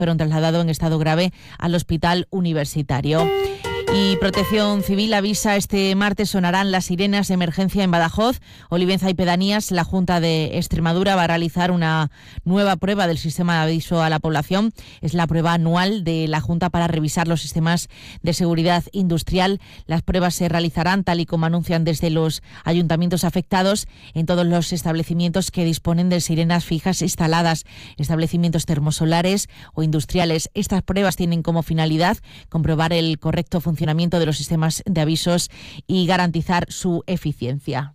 fueron trasladados en estado grave al hospital universitario. Y Protección Civil avisa: este martes sonarán las sirenas de emergencia en Badajoz, Olivenza y pedanías. La Junta de Extremadura va a realizar una nueva prueba del sistema de aviso a la población. Es la prueba anual de la Junta para revisar los sistemas de seguridad industrial. Las pruebas se realizarán, tal y como anuncian desde los ayuntamientos afectados, en todos los establecimientos que disponen de sirenas fijas instaladas, establecimientos termosolares o industriales. Estas pruebas tienen como finalidad comprobar el correcto funcionamiento de los sistemas de avisos y garantizar su eficiencia.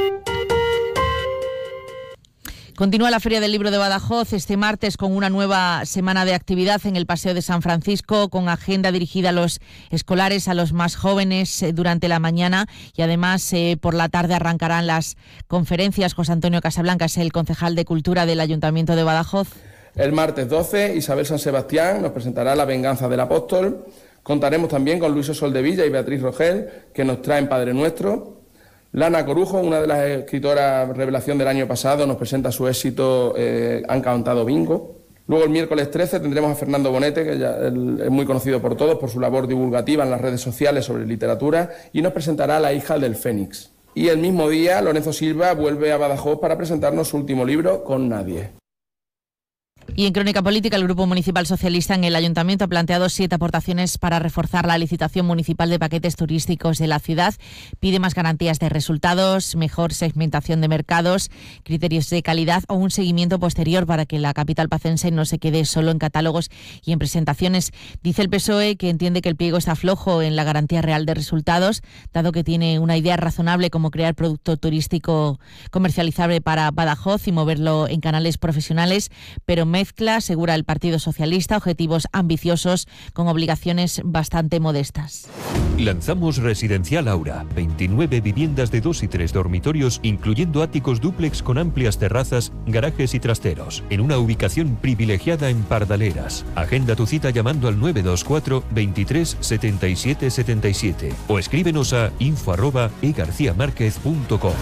Continúa la Feria del Libro de Badajoz este martes con una nueva semana de actividad en el Paseo de San Francisco, con agenda dirigida a los escolares, a los más jóvenes durante la mañana, y además por la tarde arrancarán las conferencias. José Antonio Casablanca es el concejal de Cultura del Ayuntamiento de Badajoz. El martes 12, Isabel San Sebastián nos presentará La venganza del apóstol. Contaremos también con Luis Soldevilla y Beatriz Rogel, que nos traen Padre Nuestro. Lana Corujo, una de las escritoras revelación del año pasado, nos presenta su éxito Han cantado bingo. Luego el miércoles 13 tendremos a Fernando Bonete, que ya es muy conocido por todos por su labor divulgativa en las redes sociales sobre literatura, y nos presentará La hija del Fénix. Y el mismo día Lorenzo Silva vuelve a Badajoz para presentarnos su último libro, Con nadie. Y en Crónica Política, el Grupo Municipal Socialista en el Ayuntamiento ha planteado 7 aportaciones para reforzar la licitación municipal de paquetes turísticos de la ciudad. Pide más garantías de resultados, mejor segmentación de mercados, criterios de calidad o un seguimiento posterior para que la capital pacense no se quede solo en catálogos y en presentaciones. Dice el PSOE que entiende que el pliego está flojo en la garantía real de resultados, dado que tiene una idea razonable como crear producto turístico comercializable para Badajoz y moverlo en canales profesionales, pero mezcla, asegura el Partido Socialista, objetivos ambiciosos con obligaciones bastante modestas. Lanzamos Residencial Aura, 29 viviendas de 2 y 3 dormitorios, incluyendo áticos dúplex con amplias terrazas, garajes y trasteros, en una ubicación privilegiada en Pardaleras. Agenda tu cita llamando al 924 23 77 77 o escríbenos a info@egarciamarquez.com.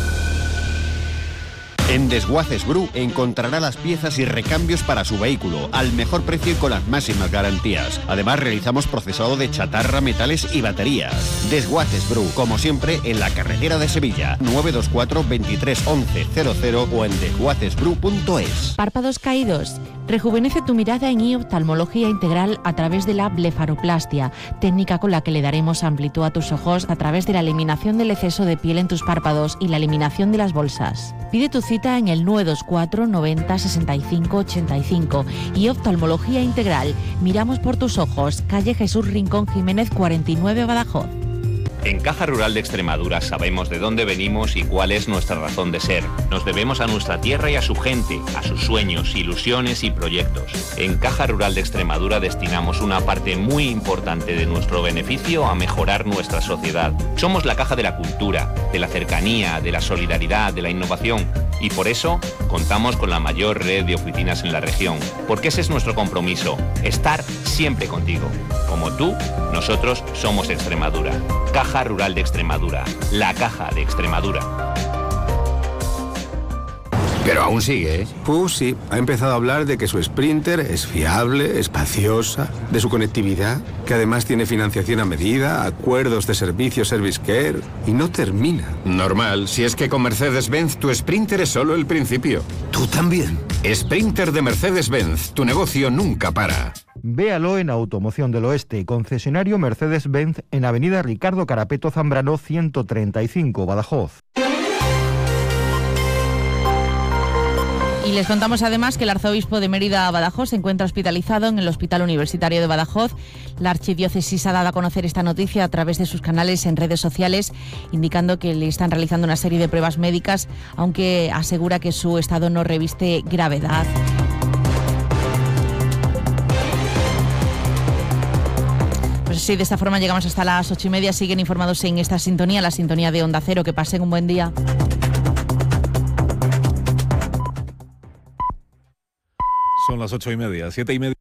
En Desguaces Bru encontrará las piezas y recambios para su vehículo al mejor precio y con las máximas garantías. Además, realizamos procesado de chatarra, metales y baterías. Desguaces Bru, como siempre, en la carretera de Sevilla, 924 23 11 00 o en desguacesbru.es. Párpados caídos. Rejuvenece tu mirada en oftalmología integral a través de la blefaroplastia, técnica con la que le daremos amplitud a tus ojos a través de la eliminación del exceso de piel en tus párpados y la eliminación de las bolsas. Pide tu cita en el 924 90 65 85 y oftalmología integral. Miramos por tus ojos, calle Jesús Rincón Jiménez 49, Badajoz. En Caja Rural de Extremadura sabemos de dónde venimos y cuál es nuestra razón de ser. Nos debemos a nuestra tierra y a su gente, a sus sueños, ilusiones y proyectos. En Caja Rural de Extremadura destinamos una parte muy importante de nuestro beneficio a mejorar nuestra sociedad. Somos la caja de la cultura, de la cercanía, de la solidaridad, de la innovación. Y por eso contamos con la mayor red de oficinas en la región, porque ese es nuestro compromiso, estar siempre contigo. Como tú, nosotros somos Extremadura. Caja Rural de Extremadura, la caja de Extremadura. Pero aún sigue, ¿eh? Sí, ha empezado a hablar de que su Sprinter es fiable, espaciosa, de su conectividad, que además tiene financiación a medida, acuerdos de servicio Service Care, y no termina. Normal, si es que con Mercedes-Benz tu Sprinter es solo el principio. ¿Tú también? Sprinter de Mercedes-Benz, tu negocio nunca para. Véalo en Automoción del Oeste, concesionario Mercedes-Benz en Avenida Ricardo Carapeto Zambrano 135, Badajoz. Y les contamos además que el arzobispo de Mérida Badajoz se encuentra hospitalizado en el Hospital Universitario de Badajoz. La archidiócesis ha dado a conocer esta noticia a través de sus canales en redes sociales, indicando que le están realizando una serie de pruebas médicas, aunque asegura que su estado no reviste gravedad. Pues sí, de esta forma llegamos hasta las 8:30. Siguen informados en esta sintonía, la sintonía de Onda Cero. Que pasen un buen día. Son las 8:30, 7:30.